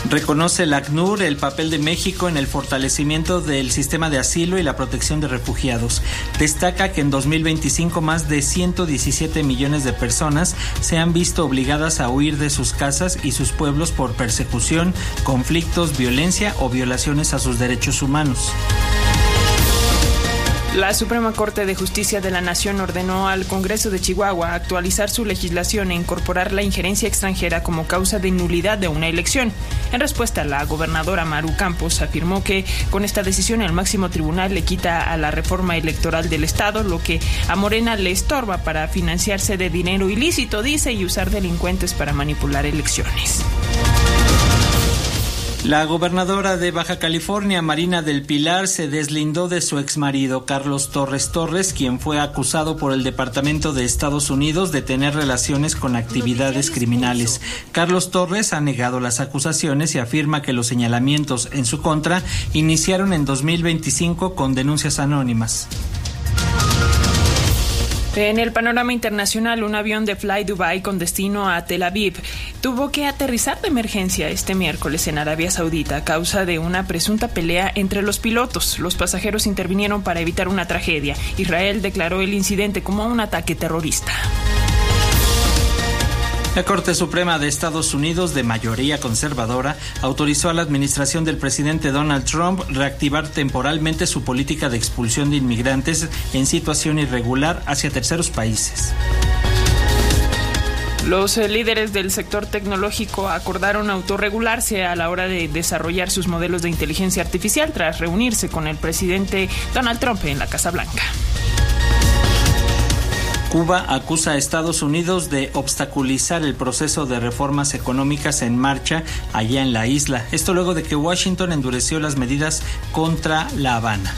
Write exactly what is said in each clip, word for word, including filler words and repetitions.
Reconoce el ACNUR el papel de México en el fortalecimiento del sistema de asilo y la protección de refugiados. Destaca que en dos mil veinticinco más de ciento diecisiete millones de personas se han visto obligadas a huir de sus casas y sus pueblos por persecución, conflictos, violencia o violaciones a sus derechos humanos. La Suprema Corte de Justicia de la Nación ordenó al Congreso de Chihuahua actualizar su legislación e incorporar la injerencia extranjera como causa de nulidad de una elección. En respuesta, la gobernadora Maru Campos afirmó que con esta decisión el máximo tribunal le quita a la reforma electoral del Estado lo que a Morena le estorba para financiarse de dinero ilícito, dice, y usar delincuentes para manipular elecciones. La gobernadora de Baja California, Marina del Pilar, se deslindó de su exmarido, Carlos Torres Torres, quien fue acusado por el Departamento de Estados Unidos de tener relaciones con actividades criminales. Carlos Torres ha negado las acusaciones y afirma que los señalamientos en su contra iniciaron en dos mil veinticinco con denuncias anónimas. En el panorama internacional, un avión de Fly Dubai con destino a Tel Aviv tuvo que aterrizar de emergencia este miércoles en Arabia Saudita a causa de una presunta pelea entre los pilotos. Los pasajeros intervinieron para evitar una tragedia. Israel declaró el incidente como un ataque terrorista. La Corte Suprema de Estados Unidos, de mayoría conservadora, autorizó a la administración del presidente Donald Trump reactivar temporalmente su política de expulsión de inmigrantes en situación irregular hacia terceros países. Los eh, líderes del sector tecnológico acordaron autorregularse a la hora de desarrollar sus modelos de inteligencia artificial tras reunirse con el presidente Donald Trump en la Casa Blanca. Cuba acusa a Estados Unidos de obstaculizar el proceso de reformas económicas en marcha allá en la isla. Esto luego de que Washington endureció las medidas contra La Habana.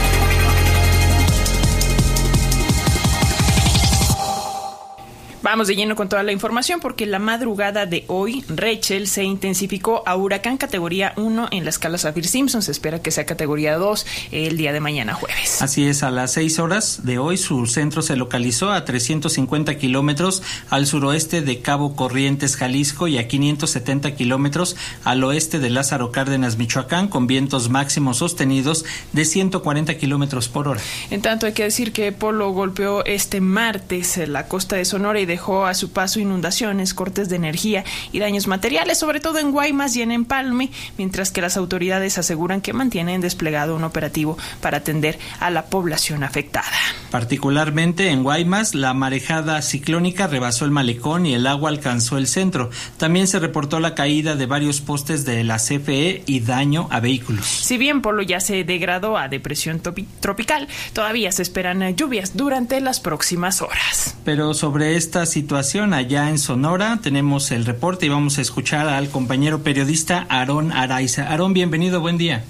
Vamos de lleno con toda la información porque la madrugada de hoy, Rachel se intensificó a huracán categoría uno en la escala Saffir-Simpson. Se espera que sea categoría dos el día de mañana jueves. Así es, a las seis horas de hoy su centro se localizó a trescientos cincuenta kilómetros al suroeste de Cabo Corrientes, Jalisco, y a quinientos setenta kilómetros al oeste de Lázaro Cárdenas, Michoacán, con vientos máximos sostenidos de ciento cuarenta kilómetros por hora. En tanto, hay que decir que Polo golpeó este martes la costa de Sonora y dejó a su paso inundaciones, cortes de energía y daños materiales, sobre todo en Guaymas y en Empalme, mientras que las autoridades aseguran que mantienen desplegado un operativo para atender a la población afectada. Particularmente en Guaymas, la marejada ciclónica rebasó el malecón y el agua alcanzó el centro. También se reportó la caída de varios postes de la C F E y daño a vehículos. Si bien Polo ya se degradó a depresión topi- tropical, todavía se esperan lluvias durante las próximas horas. Pero sobre esta situación allá en Sonora tenemos el reporte y vamos a escuchar al compañero periodista Aarón Araiza. Aarón, bienvenido, buen día.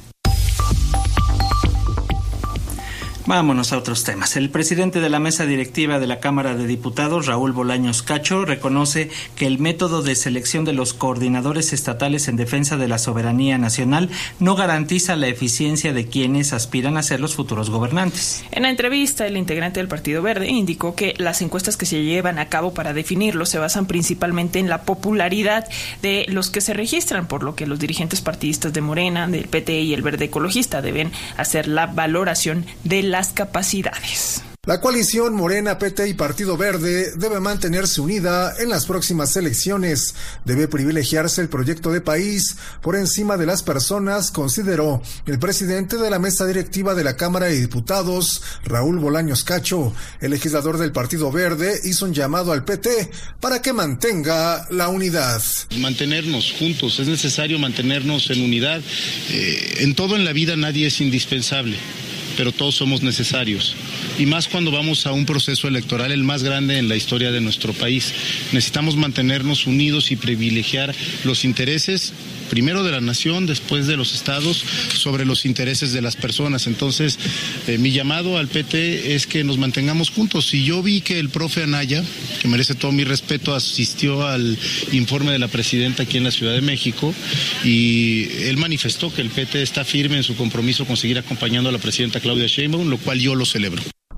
Vámonos a otros temas. El presidente de la mesa directiva de la Cámara de Diputados, Raúl Bolaños Cacho, reconoce que el método de selección de los coordinadores estatales en defensa de la soberanía nacional no garantiza la eficiencia de quienes aspiran a ser los futuros gobernantes. En la entrevista, el integrante del Partido Verde indicó que las encuestas que se llevan a cabo para definirlo se basan principalmente en la popularidad de los que se registran, por lo que los dirigentes partidistas de Morena, del P T y el Verde Ecologista deben hacer la valoración de la las capacidades. La coalición Morena, P T y Partido Verde debe mantenerse unida en las próximas elecciones. Debe privilegiarse el proyecto de país por encima de las personas, consideró el presidente de la mesa directiva de la Cámara de Diputados, Raúl Bolaños Cacho. El legislador del Partido Verde hizo un llamado al P T para que mantenga la unidad. Mantenernos juntos, es necesario mantenernos en unidad. Eh, en todo en la vida nadie es indispensable, pero todos somos necesarios, y más cuando vamos a un proceso electoral el más grande en la historia de nuestro país. Necesitamos mantenernos unidos y privilegiar los intereses, primero de la nación, después de los estados, sobre los intereses de las personas. Entonces, eh, mi llamado al P T es que nos mantengamos juntos. Y yo vi que el profe Anaya, que merece todo mi respeto, asistió al informe de la presidenta aquí en la Ciudad de México, y él manifestó que el P T está firme en su compromiso con seguir acompañando a la presidenta Claudia Sheinbaum, lo cual yo lo celebro.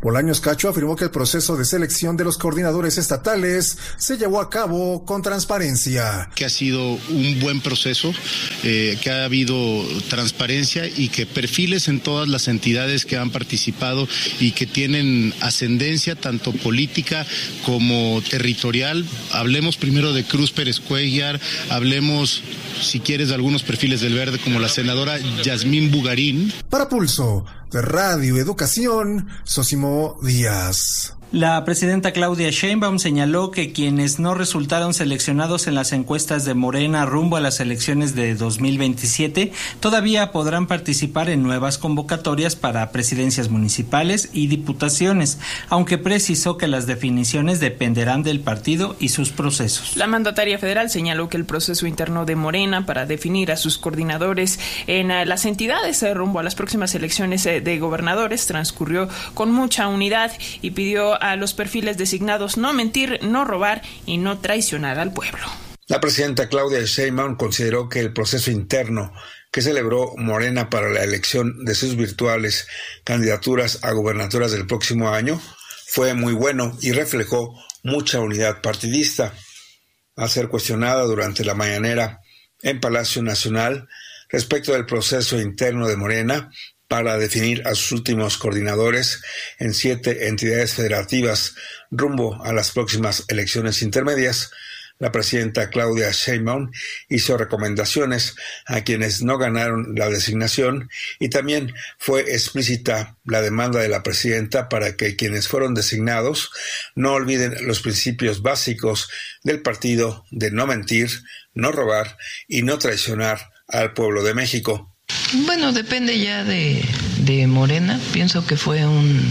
Bolaños Cacho afirmó que el proceso de selección de los coordinadores estatales se llevó a cabo con transparencia. Que ha sido un buen proceso, eh, que ha habido transparencia y que perfiles en todas las entidades que han participado y que tienen ascendencia tanto política como territorial. Hablemos primero de Cruz Pérez Cuellar, hablemos, si quieres, de algunos perfiles del Verde como la senadora Yasmín Bugarín. Para Pulso de Radio Educación, Sósimo Díaz. La presidenta Claudia Sheinbaum señaló que quienes no resultaron seleccionados en las encuestas de Morena rumbo a las elecciones de dos mil veintisiete todavía podrán participar en nuevas convocatorias para presidencias municipales y diputaciones, aunque precisó que las definiciones dependerán del partido y sus procesos. La mandataria federal señaló que el proceso interno de Morena para definir a sus coordinadores en las entidades rumbo a las próximas elecciones de gobernadores transcurrió con mucha unidad y pidió a los perfiles designados no mentir, no robar y no traicionar al pueblo. La presidenta Claudia Sheinbaum consideró que el proceso interno que celebró Morena para la elección de sus virtuales candidaturas a gubernaturas del próximo año fue muy bueno y reflejó mucha unidad partidista. Al ser cuestionada durante la mañanera en Palacio Nacional respecto del proceso interno de Morena para definir a sus últimos coordinadores en siete entidades federativas rumbo a las próximas elecciones intermedias, la presidenta Claudia Sheinbaum hizo recomendaciones a quienes no ganaron la designación y también fue explícita la demanda de la presidenta para que quienes fueron designados no olviden los principios básicos del partido de no mentir, no robar y no traicionar al pueblo de México. Bueno, depende ya de, de Morena. Pienso que fue un,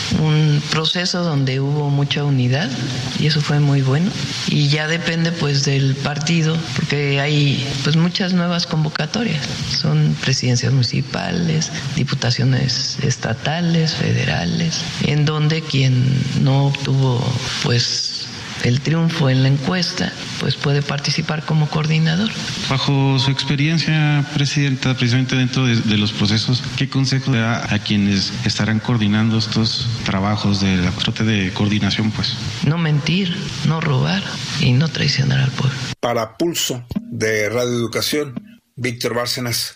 un proceso donde hubo mucha unidad y eso fue muy bueno. Y ya depende pues del partido, porque hay pues muchas nuevas convocatorias. Son presidencias municipales, diputaciones estatales, federales, en donde quien no obtuvo pues el triunfo en la encuesta, pues puede participar como coordinador. Bajo su experiencia, presidenta, precisamente dentro de, de los procesos, ¿qué consejo da a quienes estarán coordinando estos trabajos de la trote de coordinación, pues? No mentir, no robar y no traicionar al pueblo. Para Pulso de Radio Educación, Víctor Bárcenas.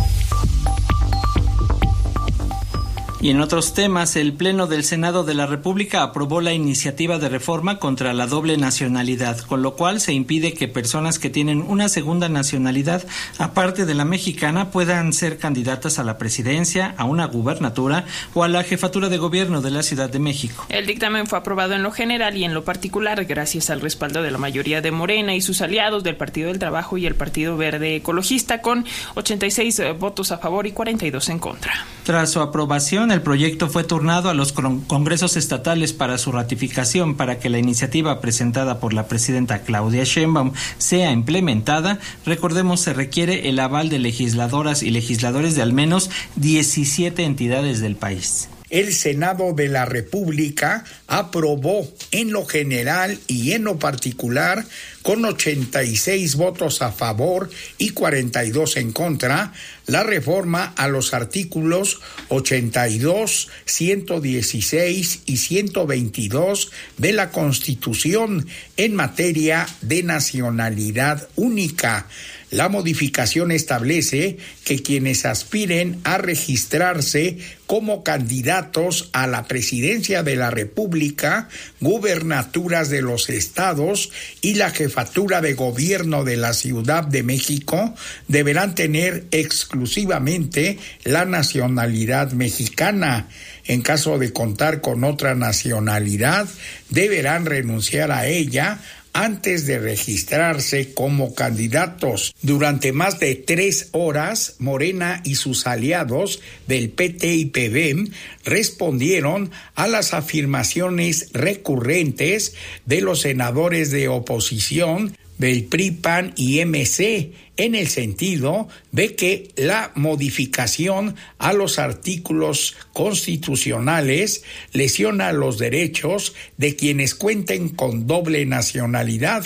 Y en otros temas, el Pleno del Senado de la República aprobó la iniciativa de reforma contra la doble nacionalidad, con lo cual se impide que personas que tienen una segunda nacionalidad, aparte de la mexicana, puedan ser candidatas a la presidencia, a una gubernatura o a la jefatura de gobierno de la Ciudad de México. El dictamen fue aprobado en lo general y en lo particular gracias al respaldo de la mayoría de Morena y sus aliados del Partido del Trabajo y el Partido Verde Ecologista, con ochenta y seis votos a favor y cuarenta y dos en contra. Tras su aprobación, el proyecto fue turnado a los congresos estatales para su ratificación. Para que la iniciativa presentada por la presidenta Claudia Sheinbaum sea implementada, recordemos, se requiere el aval de legisladoras y legisladores de al menos diecisiete entidades del país. El Senado de la República aprobó en lo general y en lo particular, con ochenta y seis votos a favor y cuarenta y dos en contra, la reforma a los artículos ochenta y dos, ciento dieciséis y ciento veintidós de la Constitución en materia de nacionalidad única. La modificación establece que quienes aspiren a registrarse como candidatos a la presidencia de la República, gubernaturas de los estados y la jefatura de gobierno de la Ciudad de México deberán tener exclusivamente la nacionalidad mexicana. En caso de contar con otra nacionalidad, deberán renunciar a ella antes de registrarse como candidatos. Durante más de tres horas, Morena y sus aliados del P T y P V M respondieron a las afirmaciones recurrentes de los senadores de oposición del P R I, P A N y M C, en el sentido de que la modificación a los artículos constitucionales lesiona los derechos de quienes cuenten con doble nacionalidad,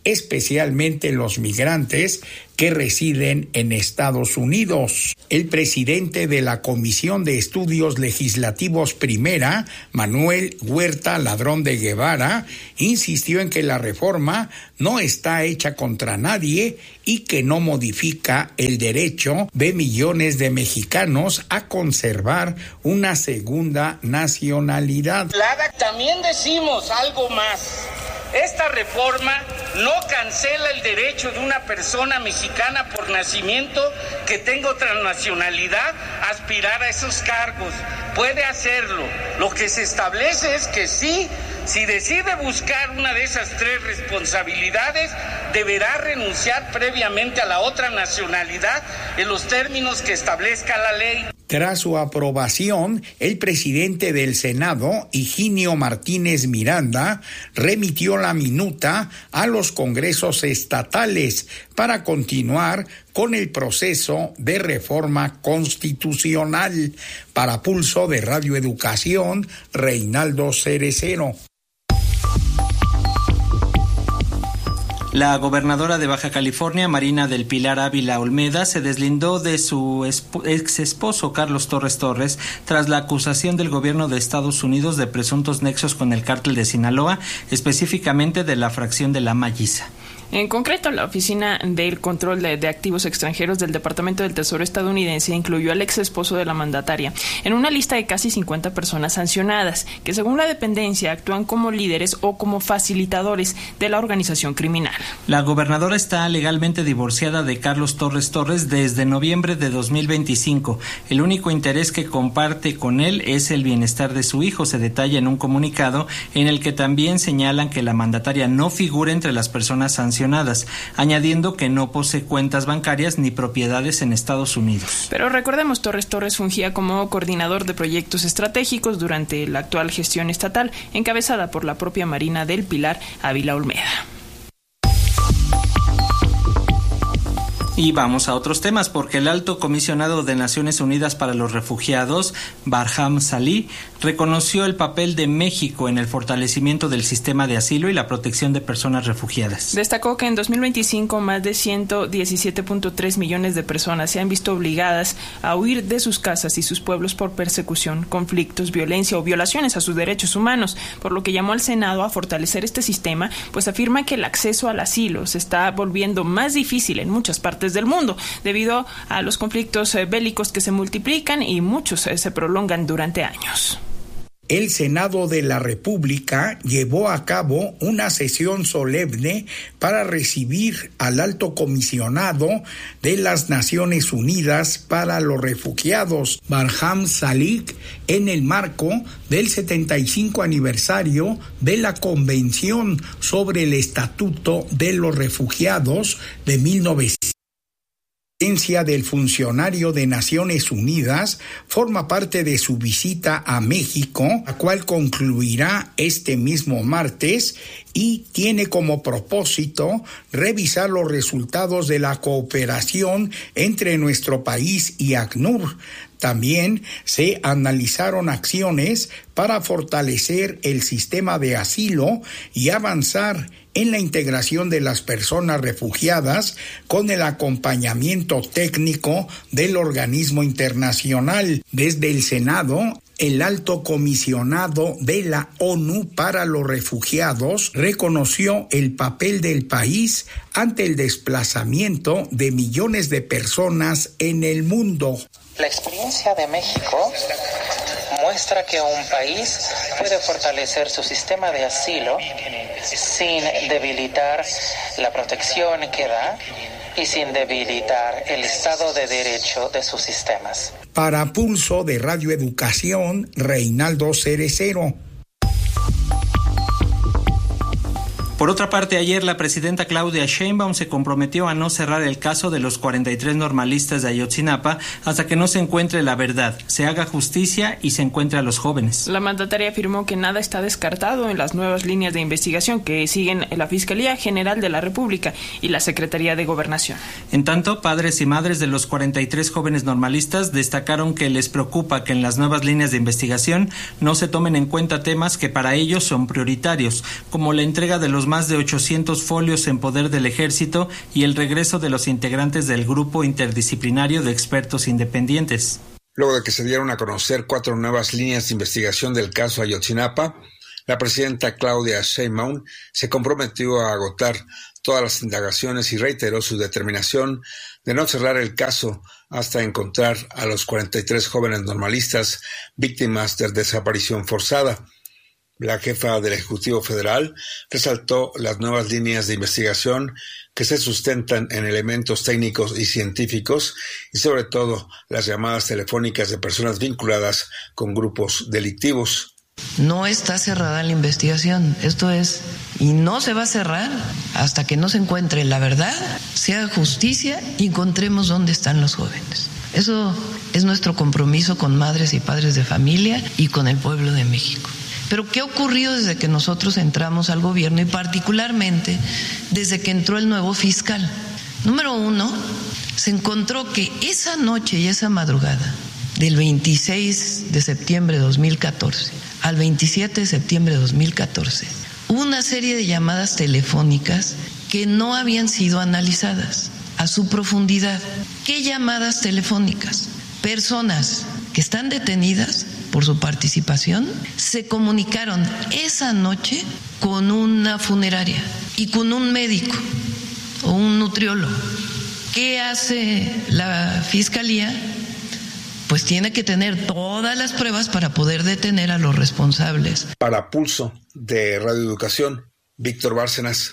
especialmente los migrantes que residen en Estados Unidos. El presidente de la Comisión de Estudios Legislativos Primera, Manuel Huerta Ladrón de Guevara, insistió en que la reforma no está hecha contra nadie y que no modifica el derecho de millones de mexicanos a conservar una segunda nacionalidad. También decimos algo más. Esta reforma no cancela el derecho de una persona mexicana por nacimiento que tenga otra nacionalidad a aspirar a esos cargos. Puede hacerlo. Lo que se establece es que sí, si decide buscar una de esas tres responsabilidades, deberá renunciar previamente a la otra nacionalidad en los términos que establezca la ley. Tras su aprobación, el presidente del Senado, Higinio Martínez Miranda, remitió la minuta a los congresos estatales para continuar con el proceso de reforma constitucional. Para Pulso de Radio Educación, Reinaldo Cerecero. La gobernadora de Baja California, Marina del Pilar Ávila Olmeda, se deslindó de su ex esposo Carlos Torres Torres tras la acusación del gobierno de Estados Unidos de presuntos nexos con el cártel de Sinaloa, específicamente de la fracción de La Malliza. En concreto, la Oficina del Control de, de Activos Extranjeros del Departamento del Tesoro estadounidense incluyó al ex esposo de la mandataria en una lista de casi cincuenta personas sancionadas, que según la dependencia actúan como líderes o como facilitadores de la organización criminal. La gobernadora está legalmente divorciada de Carlos Torres Torres desde noviembre de dos mil veinticinco. El único interés que comparte con él es el bienestar de su hijo, se detalla en un comunicado en el que también señalan que la mandataria no figura entre las personas sancionadas, añadiendo que no posee cuentas bancarias ni propiedades en Estados Unidos. Pero recordemos, Torres Torres fungía como coordinador de proyectos estratégicos durante la actual gestión estatal, encabezada por la propia Marina del Pilar Ávila Olmeda. Y vamos a otros temas, porque el alto comisionado de Naciones Unidas para los Refugiados, Barham Salih, reconoció el papel de México en el fortalecimiento del sistema de asilo y la protección de personas refugiadas. Destacó que en dos mil veinticinco más de ciento diecisiete punto tres millones de personas se han visto obligadas a huir de sus casas y sus pueblos por persecución, conflictos, violencia o violaciones a sus derechos humanos, por lo que llamó al Senado a fortalecer este sistema, pues afirma que el acceso al asilo se está volviendo más difícil en muchas partes del mundo, debido a los conflictos eh, bélicos que se multiplican y muchos eh, se prolongan durante años. El Senado de la República llevó a cabo una sesión solemne para recibir al alto comisionado de las Naciones Unidas para los Refugiados, Barham Salih, en el marco del setenta y cinco aniversario de la Convención sobre el Estatuto de los Refugiados de mil novecientos. La presencia del funcionario de Naciones Unidas forma parte de su visita a México, la cual concluirá este mismo martes y tiene como propósito revisar los resultados de la cooperación entre nuestro país y ACNUR. También se analizaron acciones para fortalecer el sistema de asilo y avanzar en la integración de las personas refugiadas con el acompañamiento técnico del organismo internacional. Desde el Senado, el alto comisionado de la ONU para los Refugiados reconoció el papel del país ante el desplazamiento de millones de personas en el mundo. La experiencia de México muestra que un país puede fortalecer su sistema de asilo sin debilitar la protección que da y sin debilitar el Estado de Derecho de sus sistemas. Para Pulso de Radio Educación, Reinaldo Cerecero. Por otra parte, ayer la presidenta Claudia Sheinbaum se comprometió a no cerrar el caso de los cuarenta y tres normalistas de Ayotzinapa hasta que no se encuentre la verdad, se haga justicia y se encuentre a los jóvenes. La mandataria afirmó que nada está descartado en las nuevas líneas de investigación que siguen la Fiscalía General de la República y la Secretaría de Gobernación. En tanto, padres y madres de los cuarenta y tres jóvenes normalistas destacaron que les preocupa que en las nuevas líneas de investigación no se tomen en cuenta temas que para ellos son prioritarios, como la entrega de los los más de ochocientos folios en poder del ejército y el regreso de los integrantes del grupo interdisciplinario de expertos independientes. Luego de que se dieron a conocer cuatro nuevas líneas de investigación del caso Ayotzinapa, la presidenta Claudia Sheinbaum se comprometió a agotar todas las indagaciones y reiteró su determinación de no cerrar el caso hasta encontrar a los cuarenta y tres jóvenes normalistas víctimas de desaparición forzada. La jefa del Ejecutivo Federal resaltó las nuevas líneas de investigación que se sustentan en elementos técnicos y científicos y sobre todo las llamadas telefónicas de personas vinculadas con grupos delictivos. No está cerrada la investigación, esto es, y no se va a cerrar hasta que no se encuentre la verdad, se haga justicia y encontremos dónde están los jóvenes. Eso es nuestro compromiso con madres y padres de familia y con el pueblo de México. Pero ¿qué ha ocurrido desde que nosotros entramos al gobierno y particularmente desde que entró el nuevo fiscal? Número uno, se encontró que esa noche y esa madrugada, del veintiséis de septiembre de dos mil catorce al veintisiete de septiembre de dos mil catorce, hubo una serie de llamadas telefónicas que no habían sido analizadas a su profundidad. ¿Qué llamadas telefónicas? Personas que están detenidas por su participación se comunicaron esa noche con una funeraria y con un médico o un nutriólogo. ¿Qué hace la fiscalía? Pues tiene que tener todas las pruebas para poder detener a los responsables. Para Pulso de Radio Educación, Víctor Bárcenas.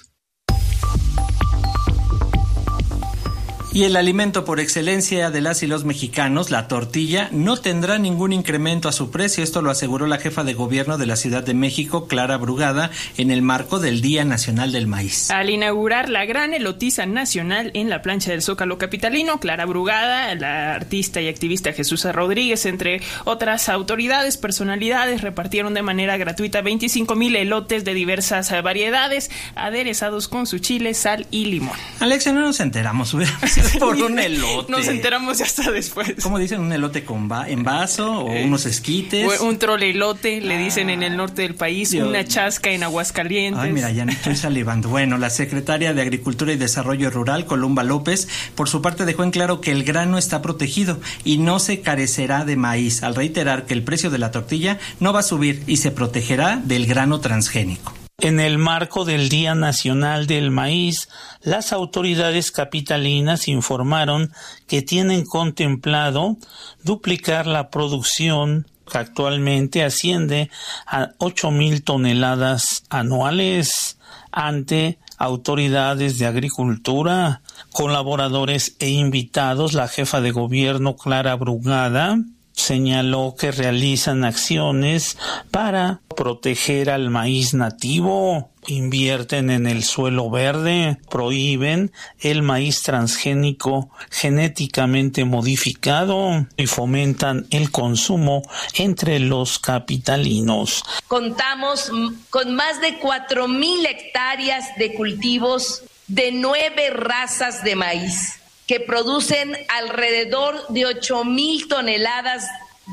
Y el alimento por excelencia de las y los mexicanos, la tortilla, no tendrá ningún incremento a su precio. Esto lo aseguró la jefa de gobierno de la Ciudad de México, Clara Brugada, en el marco del Día Nacional del Maíz. Al inaugurar la gran elotiza nacional en la plancha del Zócalo capitalino, Clara Brugada, la artista y activista Jesús Rodríguez, entre otras autoridades, personalidades, repartieron de manera gratuita veinticinco mil elotes de diversas variedades, aderezados con su chile, sal y limón. Alexia, no nos enteramos, hubiéramos por un elote. Nos enteramos hasta después. ¿Cómo dicen? ¿Un elote con va- en vaso o eh, unos esquites? Un trolelote, le dicen ah, en el norte del país, Dios. Una chasca en Aguascalientes. Ay, mira, ya me estoy salivando. Bueno, la secretaria de Agricultura y Desarrollo Rural, Columba López, por su parte dejó en claro que el grano está protegido y no se carecerá de maíz, al reiterar que el precio de la tortilla no va a subir y se protegerá del grano transgénico. En el marco del Día Nacional del Maíz, las autoridades capitalinas informaron que tienen contemplado duplicar la producción, que actualmente asciende a ocho mil toneladas anuales, ante autoridades de agricultura, colaboradores e invitados. La jefa de gobierno, Clara Brugada, señaló que realizan acciones para proteger al maíz nativo, invierten en el suelo verde, prohíben el maíz transgénico genéticamente modificado y fomentan el consumo entre los capitalinos. Contamos con más de cuatro mil hectáreas de cultivos de nueve razas de maíz, que producen alrededor de ocho mil toneladas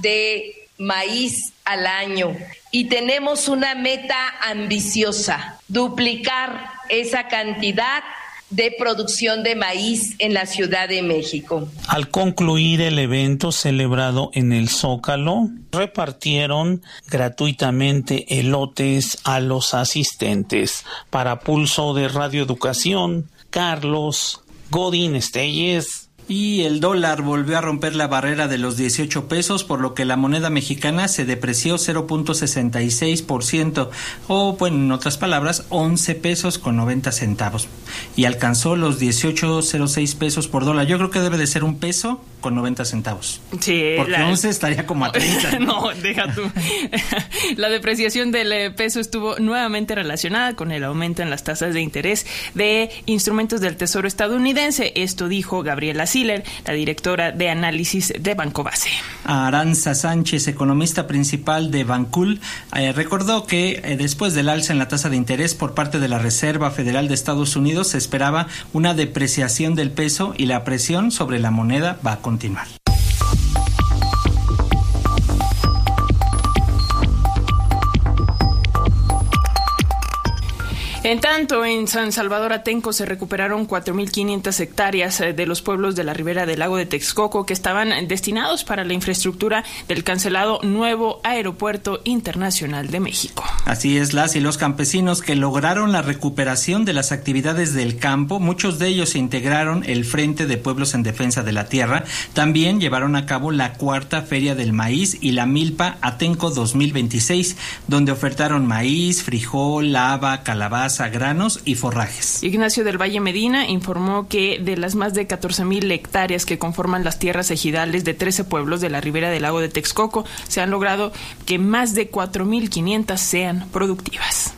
de maíz al año. Y tenemos una meta ambiciosa, duplicar esa cantidad de producción de maíz en la Ciudad de México. Al concluir el evento celebrado en el Zócalo, repartieron gratuitamente elotes a los asistentes. Para Pulso de Radio Educación, Carlos Godín Estelles. Y el dólar volvió a romper la barrera de los dieciocho pesos, por lo que la moneda mexicana se depreció cero punto sesenta y seis por ciento, o bueno, en otras palabras, once pesos con noventa centavos. Y alcanzó los dieciocho punto cero seis pesos por dólar. Yo creo que debe de ser un peso con noventa centavos. Sí. Porque la... once estaría como a treinta. No, deja tú. La depreciación del peso estuvo nuevamente relacionada con el aumento en las tasas de interés de instrumentos del Tesoro estadounidense. Esto dijo Gabriela Siller, la directora de análisis de Banco Base. Aranza Sánchez, economista principal de Bancool, eh, recordó que eh, después del alza en la tasa de interés por parte de la Reserva Federal de Estados Unidos se esperaba una depreciación del peso y la presión sobre la moneda va a continuar. En tanto, en San Salvador Atenco se recuperaron cuatro mil quinientas hectáreas de los pueblos de la ribera del lago de Texcoco que estaban destinados para la infraestructura del cancelado nuevo Aeropuerto Internacional de México. Así es, las y los campesinos que lograron la recuperación de las actividades del campo, muchos de ellos integraron el Frente de Pueblos en Defensa de la Tierra, también llevaron a cabo la cuarta Feria del Maíz y la Milpa Atenco dos mil veintiséis, donde ofertaron maíz, frijol, haba, calabaza, granos y forrajes. Ignacio del Valle Medina informó que de las más de catorce mil hectáreas que conforman las tierras ejidales de trece pueblos de la ribera del lago de Texcoco, se han logrado que más de cuatro mil quinientas sean productivas.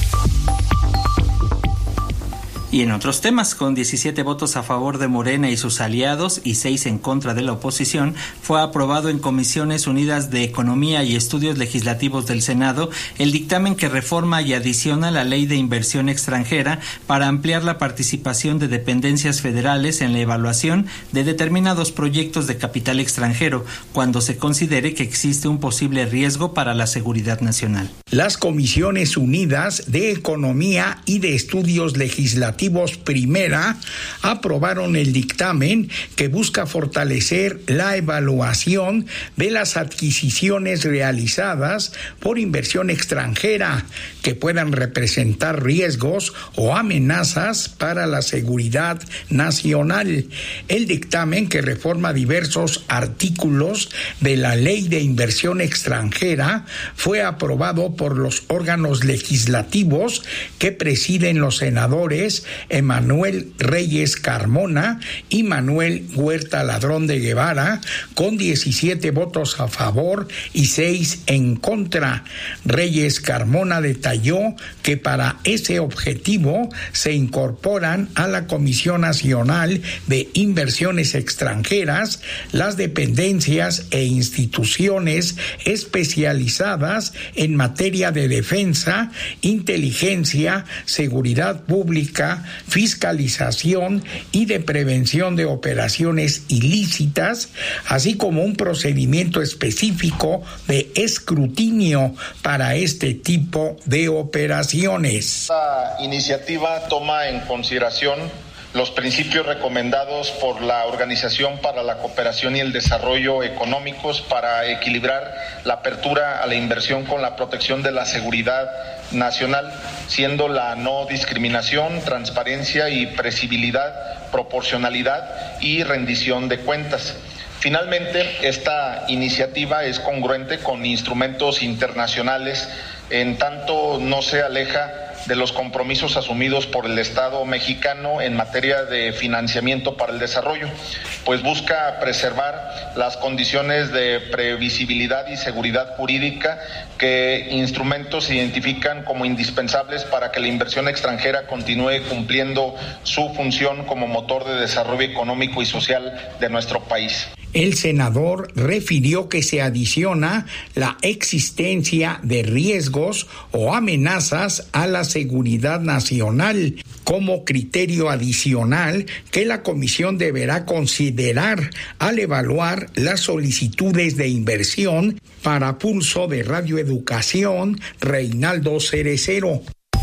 Y en otros temas, con diecisiete votos a favor de Morena y sus aliados y seis en contra de la oposición, fue aprobado en Comisiones Unidas de Economía y Estudios Legislativos del Senado el dictamen que reforma y adiciona la Ley de Inversión Extranjera para ampliar la participación de dependencias federales en la evaluación de determinados proyectos de capital extranjero, cuando se considere que existe un posible riesgo para la seguridad nacional. Las Comisiones Unidas de Economía y de Estudios Legislativos Primera aprobaron el dictamen que busca fortalecer la evaluación de las adquisiciones realizadas por inversión extranjera que puedan representar riesgos o amenazas para la seguridad nacional. El dictamen, que reforma diversos artículos de la Ley de Inversión Extranjera, fue aprobado por los órganos legislativos que presiden los senadores Emanuel Reyes Carmona y Manuel Huerta Ladrón de Guevara, con diecisiete votos a favor y seis en contra. Reyes Carmona detalló que para ese objetivo se incorporan a la Comisión Nacional de Inversiones Extranjeras las dependencias e instituciones especializadas en materia de defensa, inteligencia, seguridad pública, fiscalización y de prevención de operaciones ilícitas, así como un procedimiento específico de escrutinio para este tipo de operaciones. Esta iniciativa toma en consideración los principios recomendados por la Organización para la Cooperación y el Desarrollo Económicos para equilibrar la apertura a la inversión con la protección de la seguridad nacional, siendo la no discriminación, transparencia y previsibilidad, proporcionalidad y rendición de cuentas. Finalmente, esta iniciativa es congruente con instrumentos internacionales, en tanto no se aleja de los compromisos asumidos por el Estado mexicano en materia de financiamiento para el desarrollo, pues busca preservar las condiciones de previsibilidad y seguridad jurídica que instrumentos se identifican como indispensables para que la inversión extranjera continúe cumpliendo su función como motor de desarrollo económico y social de nuestro país. El senador refirió que se adiciona la existencia de riesgos o amenazas a la seguridad nacional como criterio adicional que la comisión deberá considerar al evaluar las solicitudes de inversión. Para Pulso de Radio Educación, Reinaldo Cerecero.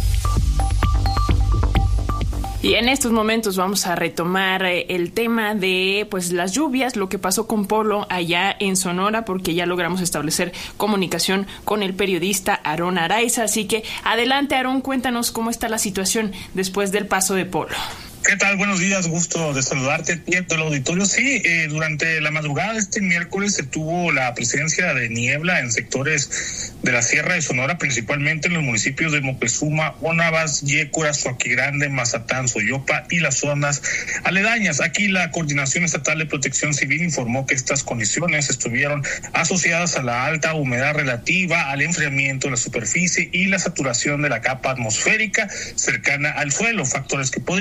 Y en estos momentos vamos a retomar el tema de pues las lluvias, lo que pasó con Polo allá en Sonora, porque ya logramos establecer comunicación con el periodista Aarón Araiza. Así que adelante, Aarón, cuéntanos cómo está la situación después del paso de Polo. ¿Qué tal? Buenos días, gusto de saludarte y a todo el auditorio. Sí, eh, durante la madrugada de este miércoles se tuvo la presencia de niebla en sectores de la Sierra de Sonora, principalmente en los municipios de Moctezuma, Onabas, Yécora, Suaquigrande, Mazatán, Soyopa y las zonas aledañas. Aquí la Coordinación Estatal de Protección Civil informó que estas condiciones estuvieron asociadas a la alta humedad relativa, al enfriamiento de la superficie y la saturación de la capa atmosférica cercana al suelo, factores que podrían ocasionar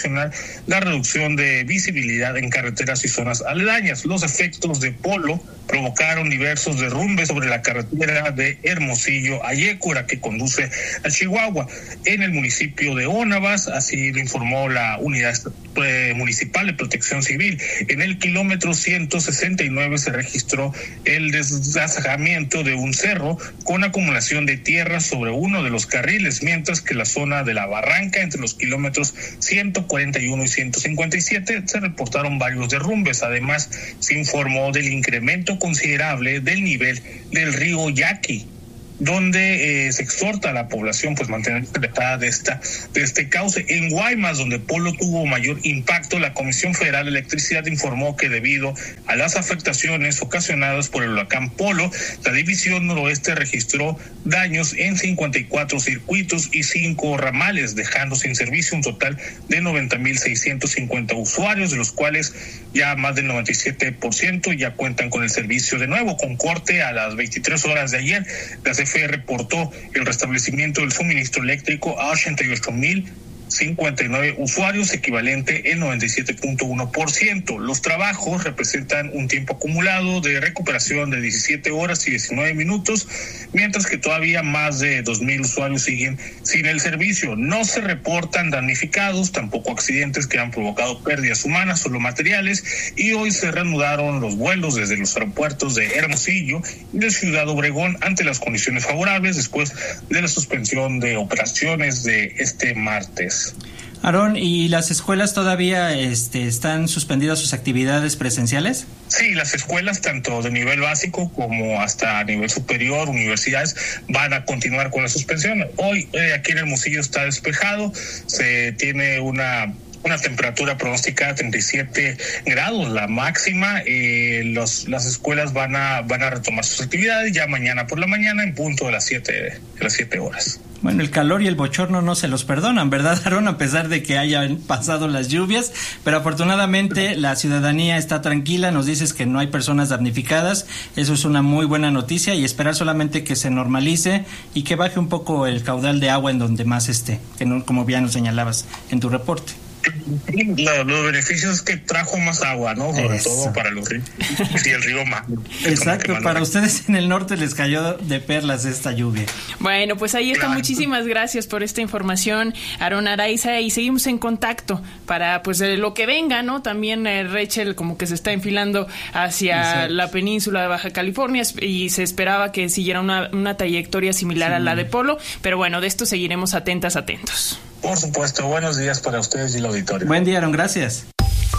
ocasionar la reducción de visibilidad en carreteras y zonas aledañas. Los efectos de Polo provocaron diversos derrumbes sobre la carretera de Hermosillo a Yécora, que conduce a Chihuahua, en el municipio de Ónavas, así lo informó la Unidad eh, Municipal de Protección Civil. En el kilómetro ciento sesenta y nueve se registró el desgajamiento de un cerro con acumulación de tierra sobre uno de los carriles, mientras que la zona de la barranca entre los kilómetros ciento cuarenta y uno y ciento cincuenta y siete se reportaron varios derrumbes. Además, se informó del incremento considerable del nivel del río Yaqui, donde eh, se exhorta a la población pues mantenerse alejada de esta de este cauce. En Guaymas, donde Polo tuvo mayor impacto, la Comisión Federal de Electricidad informó que debido a las afectaciones ocasionadas por el huracán Polo, la División Noroeste registró daños en cincuenta y cuatro circuitos y cinco ramales, dejando sin servicio un total de noventa mil seiscientos cincuenta usuarios, de los cuales ya más del noventa y siete por ciento ya cuentan con el servicio de nuevo. Con corte a las veintitrés horas de ayer, la C F E reportó el restablecimiento del suministro eléctrico a ochenta y ocho mil cincuenta y nueve usuarios, equivalente al noventa y siete punto uno por ciento. Los trabajos representan un tiempo acumulado de recuperación de diecisiete horas y diecinueve minutos, mientras que todavía más de dos mil usuarios siguen sin el servicio. No se reportan damnificados, tampoco accidentes que han provocado pérdidas humanas, solo materiales, y hoy se reanudaron los vuelos desde los aeropuertos de Hermosillo y de Ciudad Obregón ante las condiciones favorables después de la suspensión de operaciones de este martes. Aarón, ¿y las escuelas todavía este, están suspendidas sus actividades presenciales? Sí, las escuelas, tanto de nivel básico como hasta nivel superior, universidades, van a continuar con la suspensión. Hoy eh, aquí en Hermosillo está despejado, se tiene una... una temperatura pronosticada de treinta y siete grados, la máxima. Eh, los, las escuelas van a van a retomar sus actividades ya mañana por la mañana en punto de las siete de las siete horas. Bueno, el calor y el bochorno no se los perdonan, ¿verdad, Aarón? A pesar de que hayan pasado las lluvias, pero afortunadamente la ciudadanía está tranquila. Nos dices que no hay personas damnificadas, eso es una muy buena noticia, y esperar solamente que se normalice y que baje un poco el caudal de agua en donde más esté, que no, como bien nos señalabas en tu reporte. Los, los beneficios que trajo más agua, ¿no? Sobre Eso. todo para los ríos y el río Mar. Exacto, para ustedes en el norte les cayó de perlas esta lluvia. Bueno, pues ahí está. Claro. Muchísimas gracias por esta información, Aarón Araiza, y seguimos en contacto para pues lo que venga, ¿no? También eh, Rachel como que se está enfilando hacia Exacto. la península de Baja California y se esperaba que siguiera una, una trayectoria similar sí. a la de Polo, pero bueno, de esto seguiremos atentas, atentos. Por supuesto, buenos días para ustedes y el auditorio. Buen día, Aaron, gracias.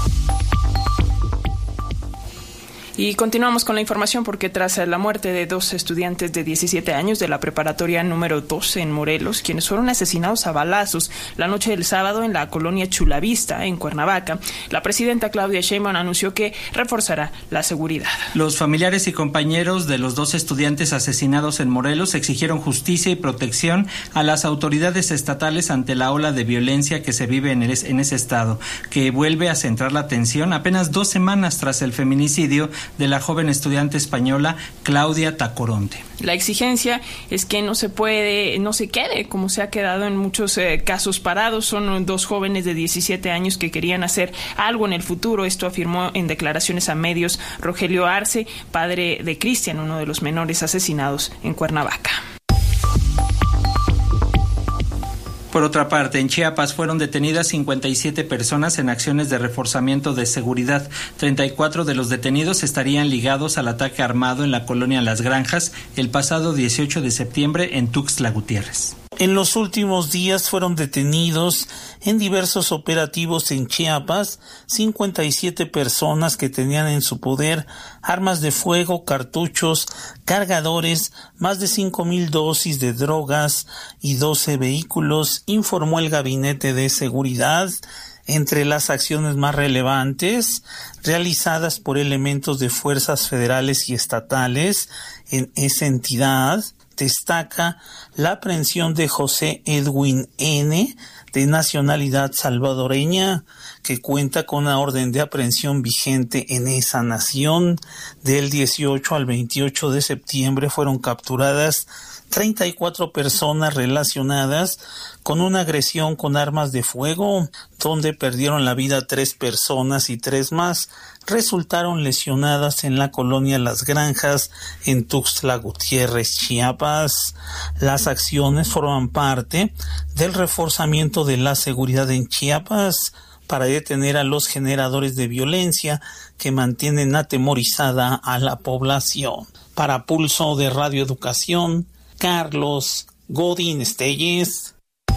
Y continuamos con la información porque tras la muerte de dos estudiantes de diecisiete años de la preparatoria número doce en Morelos, quienes fueron asesinados a balazos la noche del sábado en la colonia Chulavista, en Cuernavaca, la presidenta Claudia Sheinbaum anunció que reforzará la seguridad. Los familiares y compañeros de los dos estudiantes asesinados en Morelos exigieron justicia y protección a las autoridades estatales ante la ola de violencia que se vive en, el, en ese estado, que vuelve a centrar la atención apenas dos semanas tras el feminicidio de la joven estudiante española Claudia Tacoronte. La exigencia es que no se puede, no se quede como se ha quedado en muchos eh, casos parados. Son dos jóvenes de diecisiete años que querían hacer algo en el futuro. Esto afirmó en declaraciones a medios Rogelio Arce, padre de Cristian, uno de los menores asesinados en Cuernavaca. Por otra parte, en Chiapas fueron detenidas cincuenta y siete personas en acciones de reforzamiento de seguridad. treinta y cuatro de los detenidos estarían ligados al ataque armado en la colonia Las Granjas el pasado dieciocho de septiembre en Tuxtla Gutiérrez. En los últimos días fueron detenidos en diversos operativos en Chiapas cincuenta y siete personas que tenían en su poder armas de fuego, cartuchos, cargadores, más de cinco mil dosis de drogas y doce vehículos, informó el Gabinete de Seguridad. Entre las acciones más relevantes realizadas por elementos de fuerzas federales y estatales en esa entidad, destaca la aprehensión de José Edwin N., de nacionalidad salvadoreña, que cuenta con una orden de aprehensión vigente en esa nación. Del dieciocho al veintiocho de septiembre fueron capturadas treinta y cuatro personas relacionadas con una agresión con armas de fuego, donde perdieron la vida tres personas y tres más resultaron lesionadas en la colonia Las Granjas, en Tuxtla Gutiérrez, Chiapas. Las acciones forman parte del reforzamiento de la seguridad en Chiapas para detener a los generadores de violencia que mantienen atemorizada a la población. Para Pulso de Radio Educación, Carlos Godín Estelles.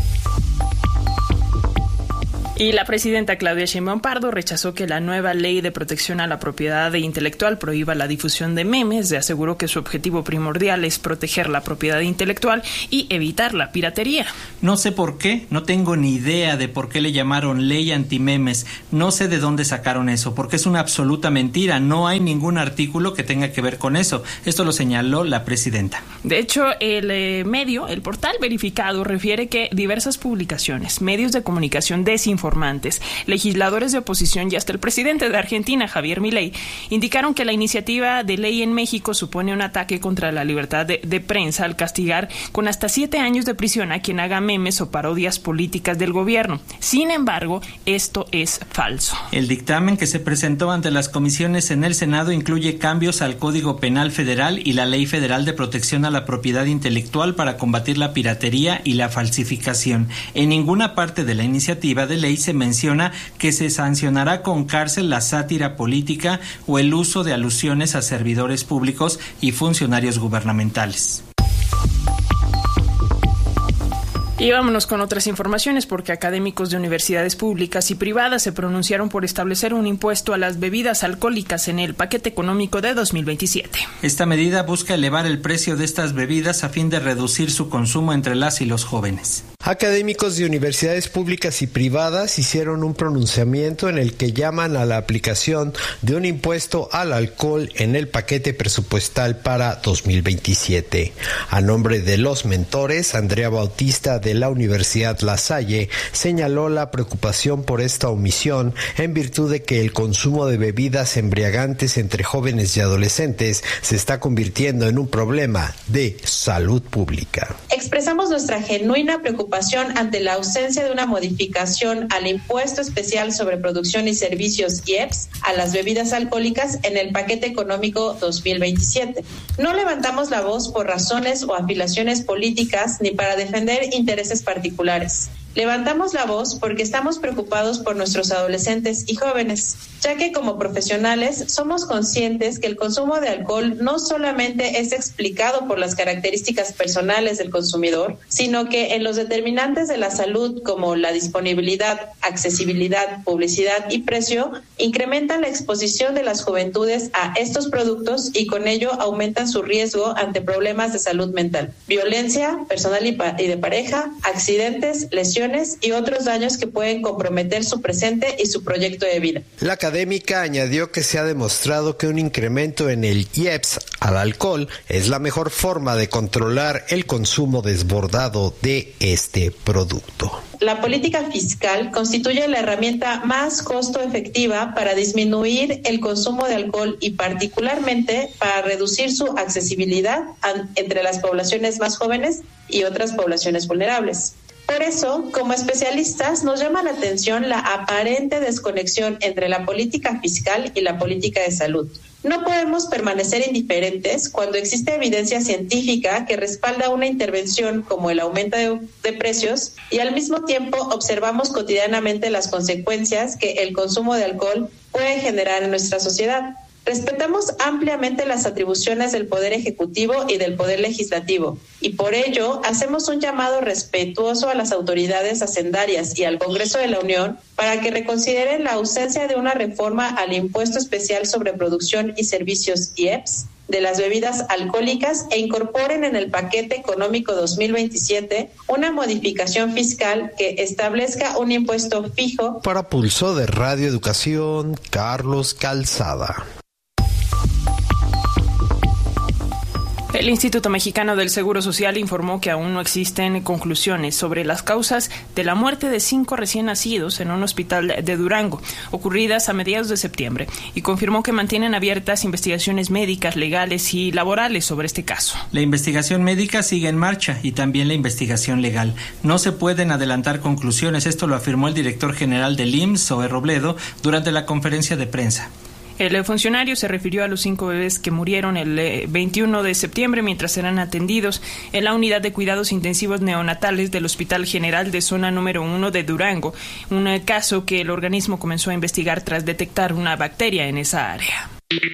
Y la presidenta Claudia Sheinbaum Pardo rechazó que la nueva ley de protección a la propiedad intelectual prohíba la difusión de memes. Aseguró que su objetivo primordial es proteger la propiedad intelectual y evitar la piratería. No sé por qué, no tengo ni idea de por qué le llamaron ley antimemes. No sé de dónde sacaron eso, porque es una absoluta mentira. No hay ningún artículo que tenga que ver con eso. Esto lo señaló la presidenta. De hecho, el eh, medio, el portal verificado, refiere que diversas publicaciones, medios de comunicación desinformados, legisladores de oposición y hasta el presidente de Argentina, Javier Milei, indicaron que la iniciativa de ley en México supone un ataque contra la libertad de, de prensa al castigar con hasta siete años de prisión a quien haga memes o parodias políticas del gobierno. Sin embargo, esto es falso. El dictamen que se presentó ante las comisiones en el Senado incluye cambios al Código Penal Federal y la Ley Federal de Protección a la Propiedad Intelectual para combatir la piratería y la falsificación. En ninguna parte de la iniciativa de ley se menciona que se sancionará con cárcel la sátira política o el uso de alusiones a servidores públicos y funcionarios gubernamentales. Y vámonos con otras informaciones, porque académicos de universidades públicas y privadas se pronunciaron por establecer un impuesto a las bebidas alcohólicas en el paquete económico de dos mil veintisiete. Esta medida busca elevar el precio de estas bebidas a fin de reducir su consumo entre las y los jóvenes. Académicos de universidades públicas y privadas hicieron un pronunciamiento en el que llaman a la aplicación de un impuesto al alcohol en el paquete presupuestal para dos mil veintisiete. A nombre de los mentores, Andrea Bautista de la Universidad La Salle señaló la preocupación por esta omisión en virtud de que el consumo de bebidas embriagantes entre jóvenes y adolescentes se está convirtiendo en un problema de salud pública. Expresamos nuestra genuina preocupación ante la ausencia de una modificación al impuesto especial sobre producción y servicios I E P S a las bebidas alcohólicas en el paquete económico dos mil veintisiete. No levantamos la voz por razones o afiliaciones políticas ni para defender intereses particulares. Levantamos la voz porque estamos preocupados por nuestros adolescentes y jóvenes, ya que como profesionales somos conscientes que el consumo de alcohol no solamente es explicado por las características personales del consumidor, sino que en los determinantes de la salud como la disponibilidad, accesibilidad, publicidad y precio, incrementan la exposición de las juventudes a estos productos y con ello aumentan su riesgo ante problemas de salud mental, violencia personal y, pa- y de pareja, accidentes, lesiones y otros daños que pueden comprometer su presente y su proyecto de vida. La académica añadió que se ha demostrado que un incremento en el I E P S al alcohol es la mejor forma de controlar el consumo desbordado de este producto. La política fiscal constituye la herramienta más costo efectiva para disminuir el consumo de alcohol y particularmente para reducir su accesibilidad entre las poblaciones más jóvenes y otras poblaciones vulnerables. Por eso, como especialistas, nos llama la atención la aparente desconexión entre la política fiscal y la política de salud. No podemos permanecer indiferentes cuando existe evidencia científica que respalda una intervención como el aumento de, de precios y al mismo tiempo observamos cotidianamente las consecuencias que el consumo de alcohol puede generar en nuestra sociedad. Respetamos ampliamente las atribuciones del Poder Ejecutivo y del Poder Legislativo y por ello hacemos un llamado respetuoso a las autoridades hacendarias y al Congreso de la Unión para que reconsideren la ausencia de una reforma al impuesto especial sobre producción y servicios I E P S de las bebidas alcohólicas e incorporen en el paquete económico dos mil veintisiete una modificación fiscal que establezca un impuesto fijo. Para Pulso de Radio Educación, Carlos Calzada. El Instituto Mexicano del Seguro Social informó que aún no existen conclusiones sobre las causas de la muerte de cinco recién nacidos en un hospital de Durango, ocurridas a mediados de septiembre, y confirmó que mantienen abiertas investigaciones médicas, legales y laborales sobre este caso. La investigación médica sigue en marcha y también la investigación legal. No se pueden adelantar conclusiones, esto lo afirmó el director general del I M S S, Zoe Robledo, durante la conferencia de prensa. El funcionario se refirió a los cinco bebés que murieron el veintiuno de septiembre mientras eran atendidos en la unidad de cuidados intensivos neonatales del Hospital General de Zona número uno de Durango, un caso que el organismo comenzó a investigar tras detectar una bacteria en esa área.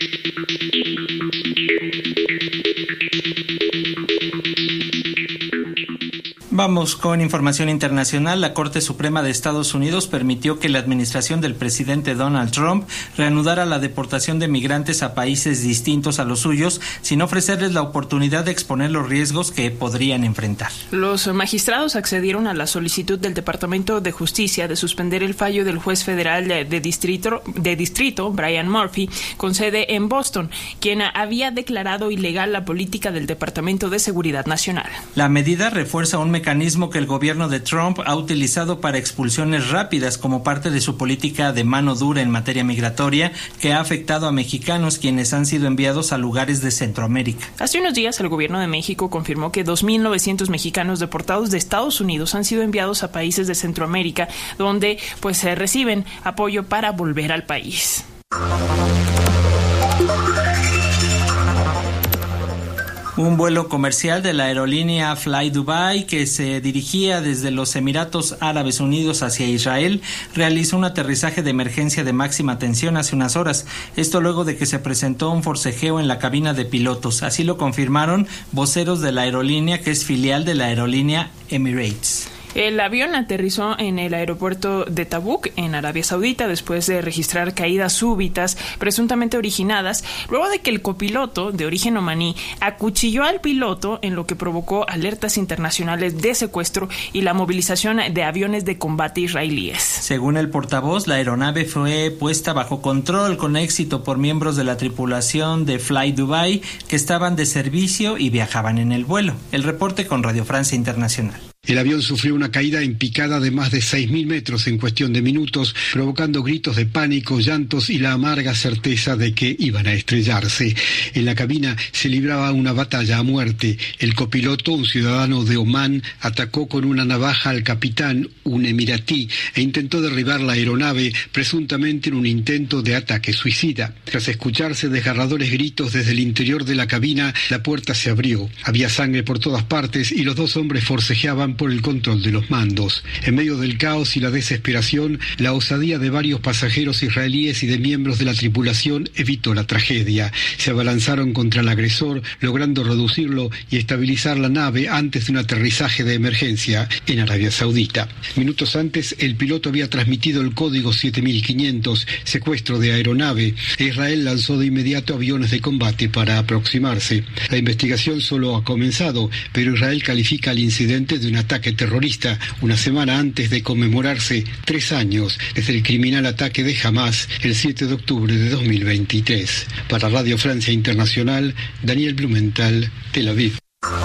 Vamos con información internacional. La Corte Suprema de Estados Unidos permitió que la administración del presidente Donald Trump reanudara la deportación de migrantes a países distintos a los suyos sin ofrecerles la oportunidad de exponer los riesgos que podrían enfrentar. Los magistrados accedieron a la solicitud del Departamento de Justicia de suspender el fallo del juez federal de distrito, de distrito Brian Murphy, con sede en Boston, quien había declarado ilegal la política del Departamento de Seguridad Nacional. La medida refuerza un mecanismo mecanismo que el gobierno de Trump ha utilizado para expulsiones rápidas como parte de su política de mano dura en materia migratoria que ha afectado a mexicanos quienes han sido enviados a lugares de Centroamérica. Hace unos días el gobierno de México confirmó que dos mil novecientos mexicanos deportados de Estados Unidos han sido enviados a países de Centroamérica donde pues se reciben apoyo para volver al país. Un vuelo comercial de la aerolínea Fly Dubai que se dirigía desde los Emiratos Árabes Unidos hacia Israel realizó un aterrizaje de emergencia de máxima tensión hace unas horas. Esto luego de que se presentó un forcejeo en la cabina de pilotos. Así lo confirmaron voceros de la aerolínea, que es filial de la aerolínea Emirates. El avión aterrizó en el aeropuerto de Tabuk, en Arabia Saudita, después de registrar caídas súbitas, presuntamente originadas, luego de que el copiloto, de origen omaní, acuchilló al piloto, en lo que provocó alertas internacionales de secuestro y la movilización de aviones de combate israelíes. Según el portavoz, la aeronave fue puesta bajo control con éxito por miembros de la tripulación de Fly Dubai que estaban de servicio y viajaban en el vuelo. El reporte con Radio Francia Internacional. El avión sufrió una caída en picada de más de seis mil metros en cuestión de minutos, provocando gritos de pánico, llantos y la amarga certeza de que iban a estrellarse. En la cabina se libraba una batalla a muerte. El copiloto, un ciudadano de Omán, atacó con una navaja al capitán, un emiratí, e intentó derribar la aeronave, presuntamente en un intento de ataque suicida. Tras escucharse desgarradores gritos desde el interior de la cabina, la puerta se abrió. Había sangre por todas partes y los dos hombres forcejeaban por el control de los mandos. En medio del caos y la desesperación, la osadía de varios pasajeros israelíes y de miembros de la tripulación evitó la tragedia. Se abalanzaron contra el agresor, logrando reducirlo y estabilizar la nave antes de un aterrizaje de emergencia en Arabia Saudita. Minutos antes, el piloto había transmitido el código siete mil quinientos, secuestro de aeronave, e Israel lanzó de inmediato aviones de combate para aproximarse. La investigación solo ha comenzado, pero Israel califica el incidente de una ataque terrorista una semana antes de conmemorarse tres años desde el criminal ataque de Hamás el siete de octubre de dos mil veintitrés. Para Radio Francia Internacional, Daniel Blumenthal, Tel Aviv.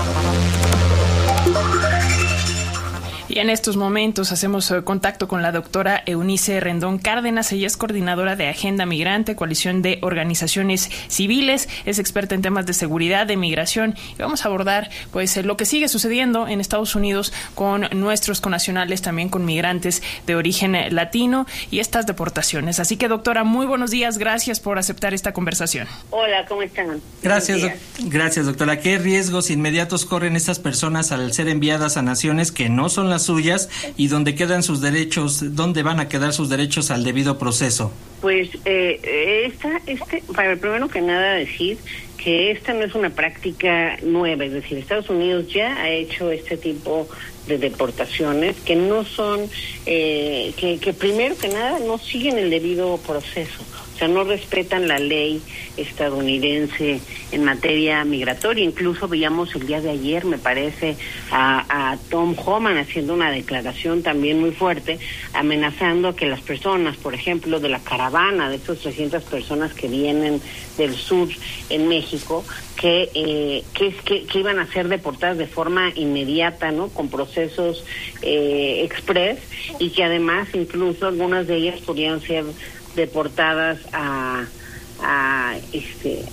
Y en estos momentos hacemos contacto con la doctora Eunice Rendón Cárdenas. Ella es coordinadora de Agenda Migrante, coalición de organizaciones civiles, es experta en temas de seguridad, de migración, y vamos a abordar pues lo que sigue sucediendo en Estados Unidos con nuestros connacionales, también con migrantes de origen latino y estas deportaciones. Así que, doctora, muy buenos días, gracias por aceptar esta conversación. Hola, ¿cómo están? Gracias, doc- gracias doctora. ¿Qué riesgos inmediatos corren estas personas al ser enviadas a naciones que no son las suyas y donde quedan sus derechos, dónde van a quedar sus derechos al debido proceso? Pues eh, esta, este, para primero que nada decir que esta no es una práctica nueva, es decir, Estados Unidos ya ha hecho este tipo de deportaciones que no son, eh, que, que primero que nada no siguen el debido proceso. O sea, no respetan la ley estadounidense en materia migratoria. Incluso veíamos el día de ayer, me parece, a, a Tom Homan haciendo una declaración también muy fuerte, amenazando a que las personas, por ejemplo, de la caravana, de esas trescientas personas que vienen del sur en México, que eh, que, que que iban a ser deportadas de forma inmediata, ¿no? Con procesos eh, express, y que además incluso algunas de ellas podían ser deportadas a a este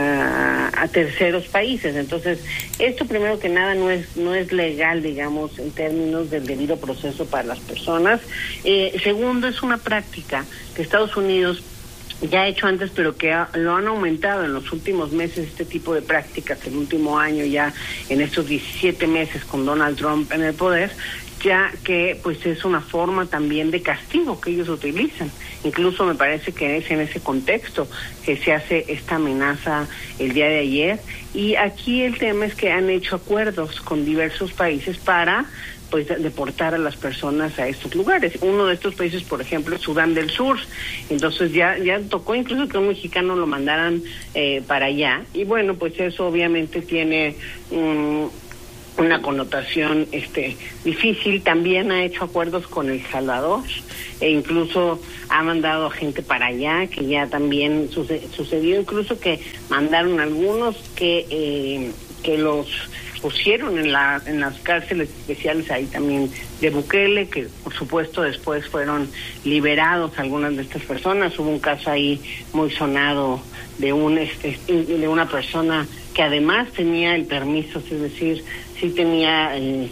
a, a terceros países. Entonces, esto primero que nada no es no es legal, digamos, en términos del debido proceso para las personas. Eh, segundo, es una práctica que Estados Unidos ya ha hecho antes, pero que ha, lo han aumentado en los últimos meses, este tipo de prácticas, el último año ya, en estos diecisiete meses con Donald Trump en el poder, ya que pues es una forma también de castigo que ellos utilizan. Incluso me parece que es en ese contexto que se hace esta amenaza el día de ayer. Y aquí el tema es que han hecho acuerdos con diversos países para pues deportar a las personas a estos lugares. Uno de estos países, por ejemplo, es Sudán del Sur. Entonces ya ya tocó incluso que un mexicano lo mandaran eh, para allá. Y bueno, pues eso obviamente tiene um, una connotación este difícil. También ha hecho acuerdos con El Salvador e incluso ha mandado gente para allá, que ya también suce- sucedió, incluso que mandaron algunos que eh, que los pusieron en la en las cárceles especiales ahí también de Bukele, que por supuesto después fueron liberados algunas de estas personas. Hubo un caso ahí muy sonado de un este de una persona que además tenía el permiso, es decir, sí tenía eh,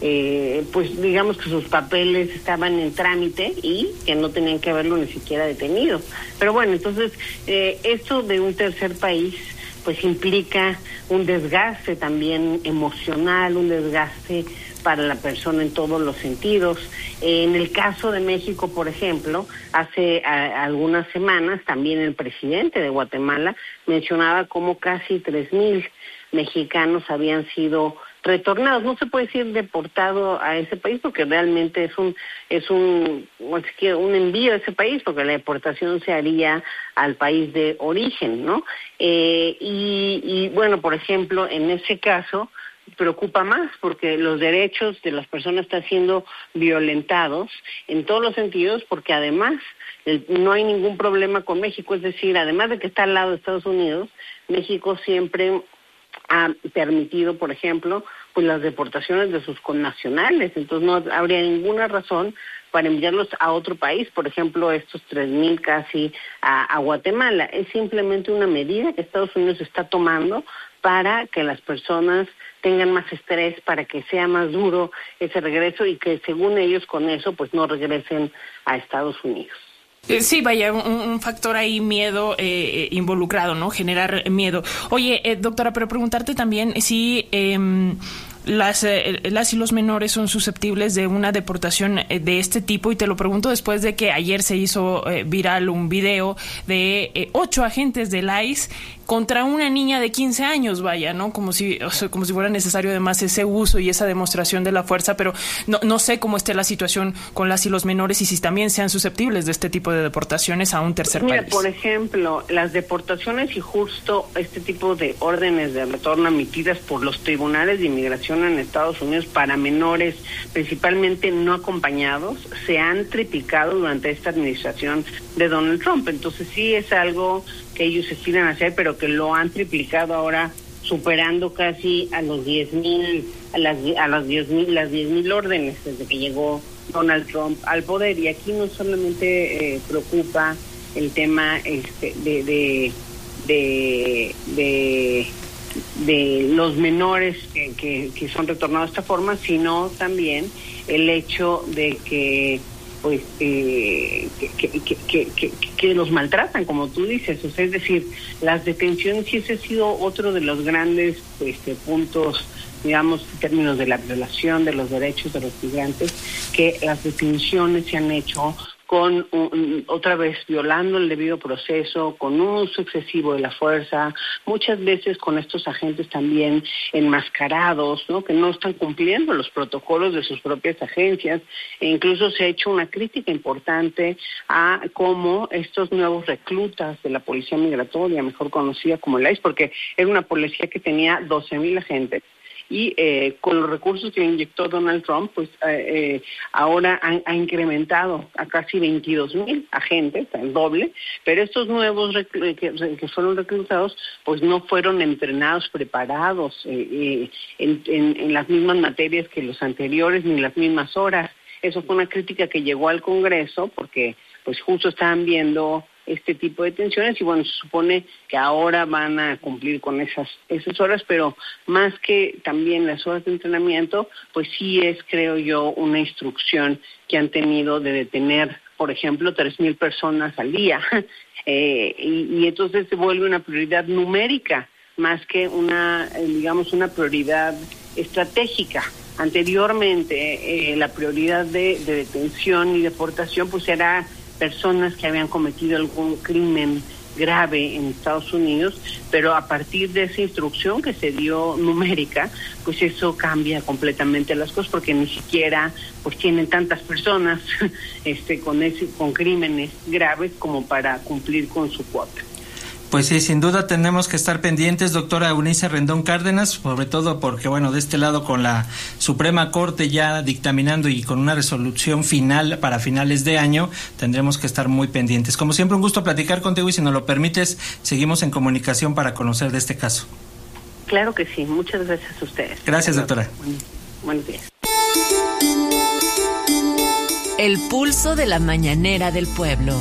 eh, pues digamos que sus papeles estaban en trámite y que no tenían que haberlo ni siquiera detenido. Pero bueno, entonces eh, esto de un tercer país pues implica un desgaste también emocional, un desgaste para la persona en todos los sentidos. En el caso de México, por ejemplo, hace a, algunas semanas también el presidente de Guatemala mencionaba cómo casi tres mil mexicanos habían sido retornados. No se puede decir deportado a ese país porque realmente es un es un un envío a ese país, porque la deportación se haría al país de origen, ¿no? Eh, y, y bueno, por ejemplo, en ese caso preocupa más porque los derechos de las personas están siendo violentados en todos los sentidos, porque además el, no hay ningún problema con México, es decir, además de que está al lado de Estados Unidos, México siempre ha permitido, por ejemplo, pues las deportaciones de sus connacionales. Entonces no habría ninguna razón para enviarlos a otro país, por ejemplo, estos tres mil casi a, a Guatemala. Es simplemente una medida que Estados Unidos está tomando para que las personas tengan más estrés, para que sea más duro ese regreso y que según ellos con eso pues no regresen a Estados Unidos. Sí, vaya, un, un factor ahí, miedo eh, involucrado, ¿no? Generar miedo. Oye, eh, doctora, pero preguntarte también si eh, las, eh, las y los menores son susceptibles de una deportación eh, de este tipo, y te lo pregunto después de que ayer se hizo eh, viral un video de eh, ocho agentes del I C E contra una niña de quince años, vaya, ¿no? Como si, o sea, como si fuera necesario además ese uso y esa demostración de la fuerza, pero no, no sé cómo esté la situación con las y los menores y si también sean susceptibles de este tipo de deportaciones a un tercer Mira, país. Por ejemplo, las deportaciones y justo este tipo de órdenes de retorno emitidas por los tribunales de inmigración en Estados Unidos para menores, principalmente no acompañados, se han triplicado durante esta administración de Donald Trump. Entonces sí es algo que ellos aspiran a hacer, pero que lo han triplicado ahora, superando casi a los diez mil, a las a las diez mil, las diez mil órdenes desde que llegó Donald Trump al poder. Y aquí no solamente eh, preocupa el tema este de de de de, de los menores que, que, que son retornados de esta forma, sino también el hecho de que pues eh, que, que, que, que, que los maltratan, como tú dices. O sea, es decir, las detenciones, sí ese ha sido otro de los grandes este, puntos, digamos, en términos de la violación de los derechos de los migrantes, que las detenciones se han hecho con un, otra vez violando el debido proceso, con un uso excesivo de la fuerza, muchas veces con estos agentes también enmascarados, ¿no? Que no están cumpliendo los protocolos de sus propias agencias, e incluso se ha hecho una crítica importante a cómo estos nuevos reclutas de la Policía Migratoria, mejor conocida como el I C E, porque era una policía que tenía doce mil agentes, y eh, con los recursos que inyectó Donald Trump, pues eh, eh, ahora han, ha incrementado a casi veintidós mil agentes, el doble, pero estos nuevos recl- que, que fueron reclutados, pues no fueron entrenados, preparados eh, eh, en, en, en las mismas materias que los anteriores, ni las mismas horas. Eso fue una crítica que llegó al Congreso, porque pues justo estaban viendo este tipo de tensiones y bueno, se supone que ahora van a cumplir con esas esas horas, pero más que también las horas de entrenamiento, pues sí es, creo yo, una instrucción que han tenido de detener, por ejemplo, tres mil personas al día, eh, y, y entonces se vuelve una prioridad numérica más que una, eh, digamos, una prioridad estratégica. Anteriormente, eh, la prioridad de, de detención y deportación pues era personas que habían cometido algún crimen grave en Estados Unidos, pero a partir de esa instrucción que se dio numérica, pues eso cambia completamente las cosas, porque ni siquiera pues tienen tantas personas este con ese, con crímenes graves como para cumplir con su cuota. Pues sí, sin duda tenemos que estar pendientes, doctora Eunice Rendón Cárdenas, sobre todo porque, bueno, de este lado con la Suprema Corte ya dictaminando y con una resolución final para finales de año, tendremos que estar muy pendientes. Como siempre, un gusto platicar contigo y si nos lo permites, seguimos en comunicación para conocer de este caso. Claro que sí, muchas gracias a ustedes. Gracias, doctora. Buen, buenos días. El pulso de la mañanera del pueblo.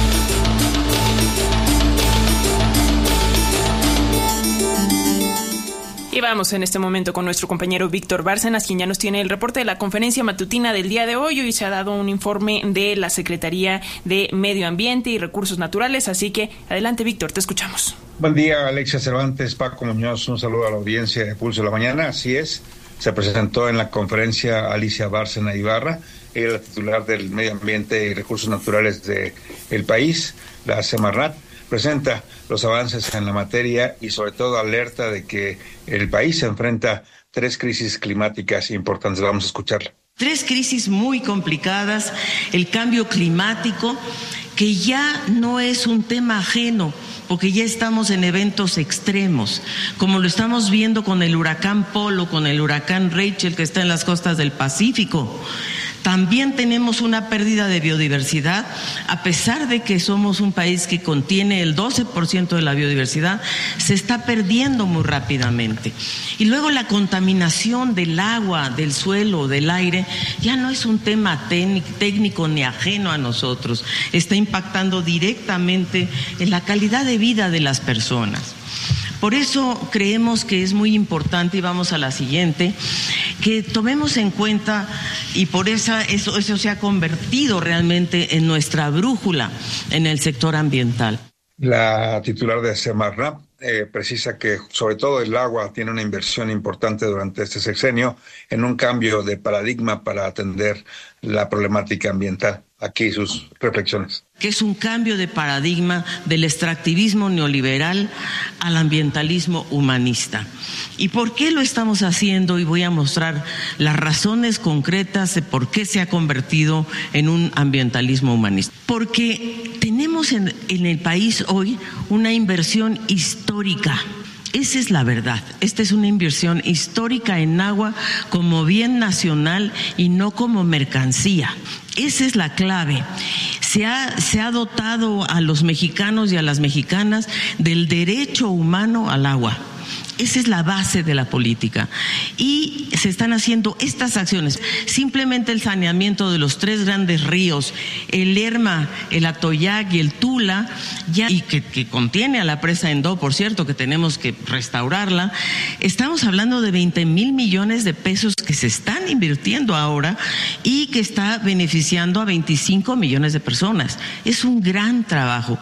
Y vamos en este momento con nuestro compañero Víctor Bárcenas, quien ya nos tiene el reporte de la conferencia matutina del día de hoy. Hoy se ha dado un informe de la Secretaría de Medio Ambiente y Recursos Naturales, así que adelante, Víctor, te escuchamos. Buen día, Alexia Cervantes, Paco Muñoz, un saludo a la audiencia de Pulso de la Mañana. Así es, se presentó en la conferencia Alicia Bárcena Ibarra, ella es la titular del Medio Ambiente y Recursos Naturales del país, la Semarnat. Presenta los avances en la materia y sobre todo alerta de que el país se enfrenta tres crisis climáticas importantes. Vamos a escucharla. Tres crisis muy complicadas, el cambio climático, que ya no es un tema ajeno, porque ya estamos en eventos extremos, como lo estamos viendo con el huracán Polo, con el huracán Rachel que está en las costas del Pacífico. También tenemos una pérdida de biodiversidad, a pesar de que somos un país que contiene el doce por ciento de la biodiversidad, se está perdiendo muy rápidamente. Y luego la contaminación del agua, del suelo, del aire, ya no es un tema técnico ni ajeno a nosotros, está impactando directamente en la calidad de vida de las personas. Por eso creemos que es muy importante, y vamos a la siguiente, que tomemos en cuenta, y por eso, eso, eso se ha convertido realmente en nuestra brújula en el sector ambiental. La titular de Semarnat eh, precisa que sobre todo el agua tiene una inversión importante durante este sexenio en un cambio de paradigma para atender la problemática ambiental. Aquí sus reflexiones. Que es un cambio de paradigma del extractivismo neoliberal al ambientalismo humanista. ¿Y por qué lo estamos haciendo? Y voy a mostrar las razones concretas de por qué se ha convertido en un ambientalismo humanista. Porque tenemos en, en el país hoy una inversión histórica. Esa es la verdad. Esta es una inversión histórica en agua como bien nacional y no como mercancía. Esa es la clave. Se ha, se ha dotado a los mexicanos y a las mexicanas del derecho humano al agua. Esa es la base de la política. Y se están haciendo estas acciones. Simplemente el saneamiento de los tres grandes ríos, el Lerma, el Atoyac y el Tula, ya, y que, que contiene a la presa Endó, por cierto, que tenemos que restaurarla. Estamos hablando de veinte mil millones de pesos que se están invirtiendo ahora y que está beneficiando a veinticinco millones de personas. Es un gran trabajo.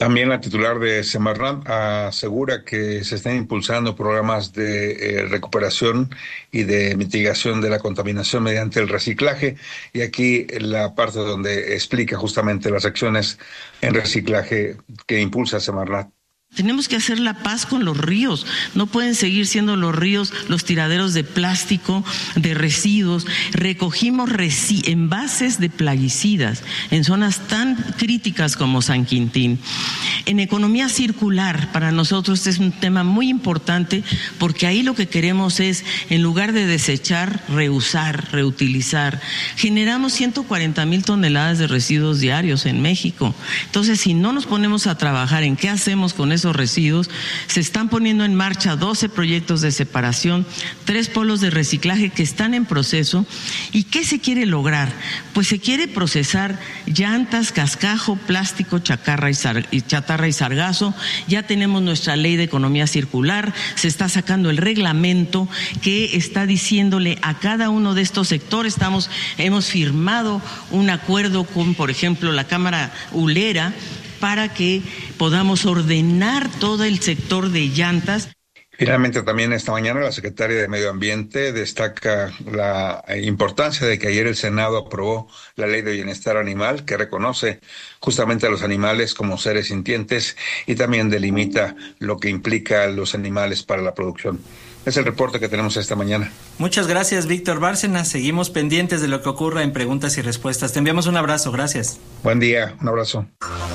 También la titular de Semarnat asegura que se están impulsando programas de eh, recuperación y de mitigación de la contaminación mediante el reciclaje, y aquí la parte donde explica justamente las acciones en reciclaje que impulsa Semarnat. Tenemos que hacer la paz con los ríos. No pueden seguir siendo los ríos los tiraderos de plástico, de residuos. Recogimos resi- envases de plaguicidas en zonas tan críticas como San Quintín. En economía circular, para nosotros este es un tema muy importante, porque ahí lo que queremos es, en lugar de desechar, reusar, reutilizar. Generamos ciento cuarenta mil toneladas de residuos diarios en México. Entonces, si no nos ponemos a trabajar en qué hacemos con eso, residuos, se están poniendo en marcha doce proyectos de separación, tres polos de reciclaje que están en proceso. ¿Y qué se quiere lograr? Pues se quiere procesar llantas, cascajo, plástico, chatarra y, sar, y chatarra y sargazo. Ya tenemos nuestra ley de economía circular, se está sacando el reglamento que está diciéndole a cada uno de estos sectores. Estamos, hemos firmado un acuerdo con, por ejemplo, la Cámara Hulera, para que podamos ordenar todo el sector de llantas. Finalmente, también esta mañana la secretaria de Medio Ambiente destaca la importancia de que ayer el Senado aprobó la Ley de Bienestar Animal, que reconoce justamente a los animales como seres sintientes y también delimita lo que implica a los animales para la producción. Es el reporte que tenemos esta mañana. Muchas gracias, Víctor Bárcenas. Seguimos pendientes de lo que ocurra en preguntas y respuestas. Te enviamos un abrazo. Gracias. Buen día. Un abrazo.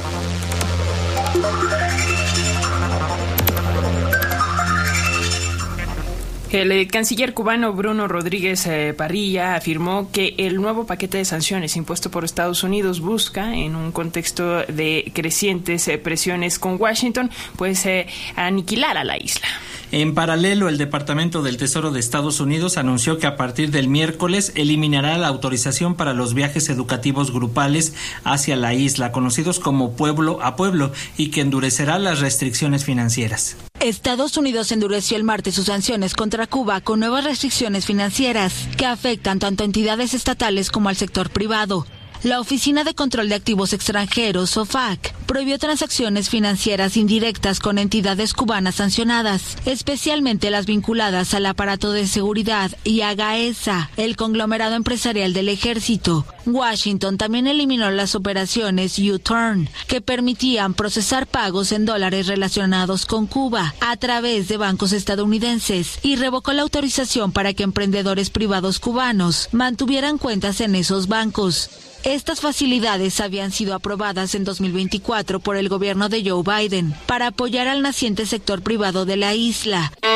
El canciller cubano Bruno Rodríguez eh, Parrilla afirmó que el nuevo paquete de sanciones impuesto por Estados Unidos busca, en un contexto de crecientes eh, presiones con Washington, pues eh, aniquilar a la isla. En paralelo, el Departamento del Tesoro de Estados Unidos anunció que a partir del miércoles eliminará la autorización para los viajes educativos grupales hacia la isla, conocidos como pueblo a pueblo, y que endurecerá las restricciones financieras. Estados Unidos endureció el martes sus sanciones contra Cuba con nuevas restricciones financieras que afectan tanto a entidades estatales como al sector privado. La Oficina de Control de Activos Extranjeros, O F A C, prohibió transacciones financieras indirectas con entidades cubanas sancionadas, especialmente las vinculadas al aparato de seguridad y a GAESA, el conglomerado empresarial del ejército. Washington también eliminó las operaciones U-Turn, que permitían procesar pagos en dólares relacionados con Cuba a través de bancos estadounidenses, y revocó la autorización para que emprendedores privados cubanos mantuvieran cuentas en esos bancos. Estas facilidades habían sido aprobadas en dos mil veinticuatro por el gobierno de Joe Biden para apoyar al naciente sector privado de la isla.